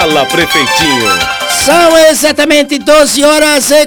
Fala, prefeitinho. São exatamente 12 horas e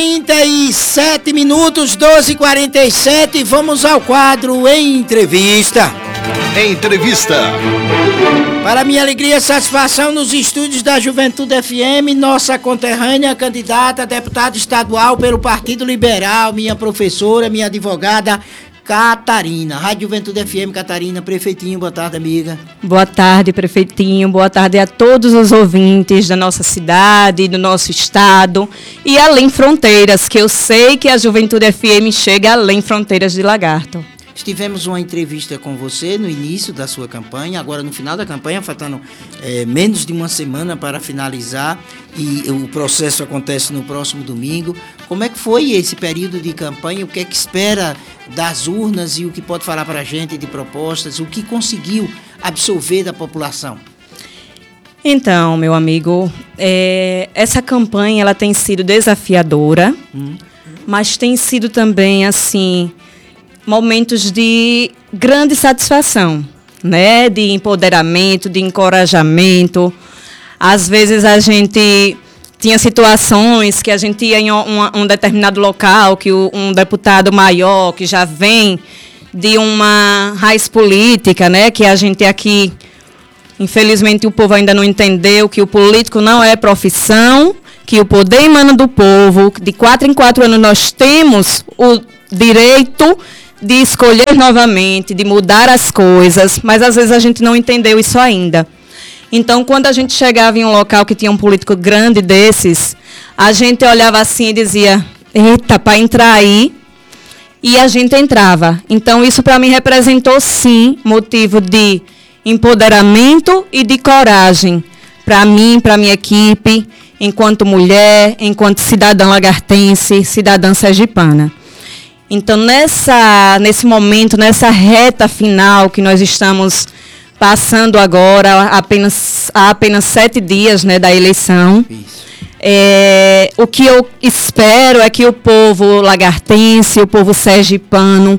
47 minutos, 12h47. Vamos ao quadro Entrevista. Entrevista. Para minha alegria e satisfação, nos estúdios da Juventude FM, nossa conterrânea candidata a deputada estadual pelo Partido Liberal, minha professora, minha advogada, Catarina. Rádio Juventude FM, Catarina. Prefeitinho, boa tarde, amiga. Boa tarde, prefeitinho. Boa tarde a todos os ouvintes da nossa cidade, do nosso estado e além fronteiras, que eu sei que a Juventude FM chega além fronteiras de Lagarto. Tivemos uma entrevista com você no início da sua campanha, agora no final da campanha, faltando menos de uma semana para finalizar, e o processo acontece no próximo domingo. Como é que foi esse período de campanha? O que é que espera das urnas e o que pode falar para a gente de propostas? O que conseguiu absorver da população? Então, meu amigo, essa campanha ela tem sido desafiadora, mas tem sido também, assim, momentos de grande satisfação, né? De empoderamento, de encorajamento. Às vezes a gente tinha situações que a gente ia em um determinado local, que um deputado maior, que já vem de uma raiz política, né? Que a gente aqui, infelizmente, o povo ainda não entendeu que o político não é profissão, que o poder emana do povo, de 4 em 4 anos nós temos o direito de escolher novamente, de mudar as coisas, mas às vezes a gente não entendeu isso ainda. Então, quando a gente chegava em um local que tinha um político grande desses, a gente olhava assim e dizia, eita, para entrar aí, e a gente entrava. Então, isso para mim representou, sim, motivo de empoderamento e de coragem, para mim, para minha equipe, enquanto mulher, enquanto cidadã lagartense, cidadã sergipana. Então, nesse momento, nessa reta final que nós estamos passando agora, há apenas 7 dias, né, da eleição, o que eu espero é que o povo lagartense, o povo sergipano,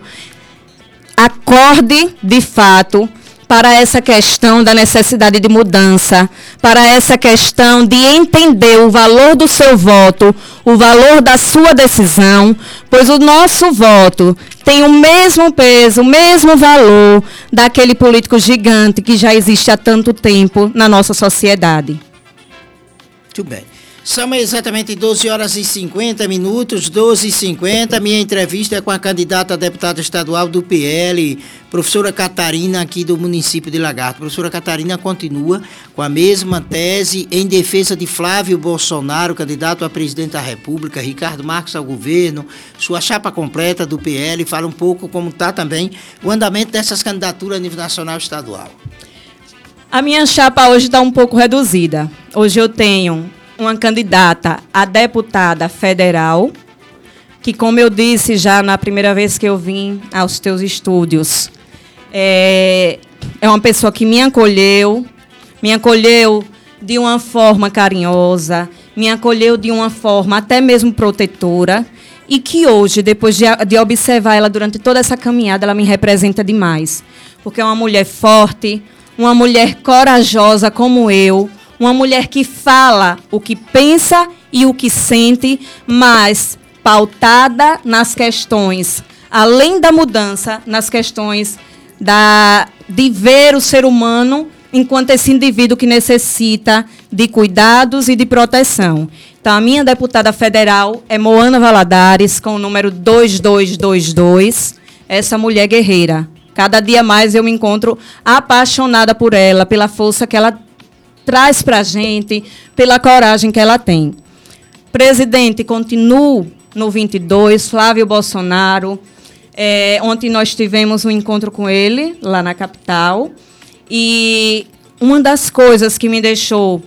acorde, de fato, para essa questão da necessidade de mudança, para essa questão de entender o valor do seu voto, o valor da sua decisão, pois o nosso voto tem o mesmo peso, o mesmo valor daquele político gigante que já existe há tanto tempo na nossa sociedade. Muito bem. São exatamente 12 horas e 50 minutos, 12h50. Minha entrevista é com a candidata a deputada estadual do PL, professora Catarina, aqui do município de Lagarto. Professora Catarina continua com a mesma tese em defesa de Flávio Bolsonaro, candidato a presidente da República, Ricardo Marques ao governo, sua chapa completa do PL. Fala um pouco como está também o andamento dessas candidaturas a nível nacional e estadual. A minha chapa hoje está um pouco reduzida. Hoje eu tenho uma candidata a deputada federal, que, como eu disse já na primeira vez que eu vim aos teus estúdios, é uma pessoa que me acolheu de uma forma carinhosa, me acolheu de uma forma até mesmo protetora, e que hoje, depois de observar ela durante toda essa caminhada, ela me representa demais, porque é uma mulher forte, uma mulher corajosa como eu, uma mulher que fala o que pensa e o que sente, mas pautada nas questões, além da mudança, nas questões de ver o ser humano enquanto esse indivíduo que necessita de cuidados e de proteção. Então, a minha deputada federal é Moana Valadares, com o número 2222, essa mulher guerreira. Cada dia mais eu me encontro apaixonada por ela, pela força que ela traz para a gente, pela coragem que ela tem. Presidente, continuo no 22, Flávio Bolsonaro. Ontem nós tivemos um encontro com ele, lá na capital, e uma das coisas que me deixou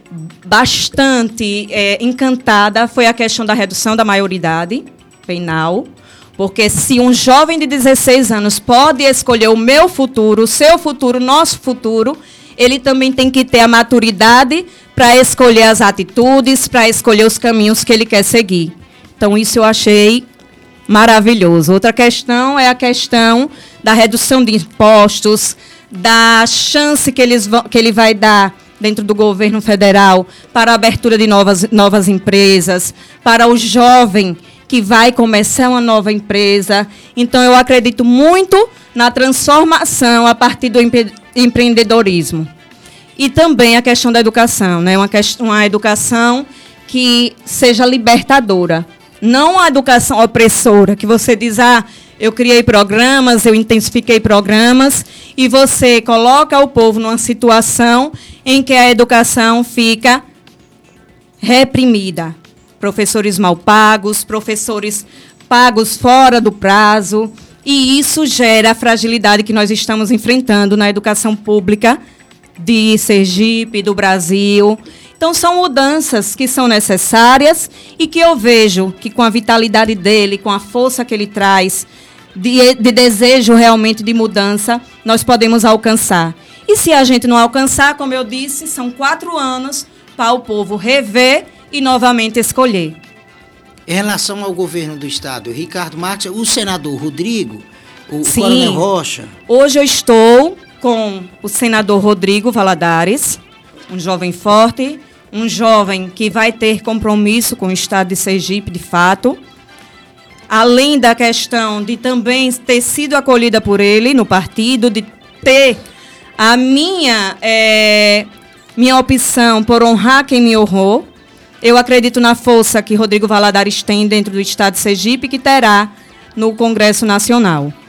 bastante encantada foi a questão da redução da maioridade penal, porque se um jovem de 16 anos pode escolher o meu futuro, o seu futuro, o nosso futuro, ele também tem que ter a maturidade para escolher as atitudes, para escolher os caminhos que ele quer seguir. Então, isso eu achei maravilhoso. Outra questão é a questão da redução de impostos, da chance que ele vai dar dentro do governo federal para a abertura de novas empresas, para o jovem que vai começar uma nova empresa. Então, eu acredito muito na transformação a partir do empreendedorismo. E também a questão da educação, né? Uma educação que seja libertadora. Não a educação opressora, que você diz, eu criei programas, eu intensifiquei programas, e você coloca o povo numa situação em que a educação fica reprimida. Professores mal pagos, professores pagos fora do prazo, e isso gera a fragilidade que nós estamos enfrentando na educação pública de Sergipe, do Brasil. Então, são mudanças que são necessárias e que eu vejo que, com a vitalidade dele, com a força que ele traz, de desejo realmente de mudança, nós podemos alcançar. E se a gente não alcançar, como eu disse, são 4 anos para o povo rever e novamente escolher. Em relação ao governo do Estado, Ricardo Marques, o senador Rodrigo, o Sim. Coronel Rocha... Hoje eu estou com o senador Rodrigo Valadares, um jovem forte, um jovem que vai ter compromisso com o Estado de Sergipe, de fato, além da questão de também ter sido acolhida por ele no partido, de ter a minha opção por honrar quem me honrou. Eu acredito na força que Rodrigo Valadares tem dentro do Estado de Sergipe, que terá no Congresso Nacional.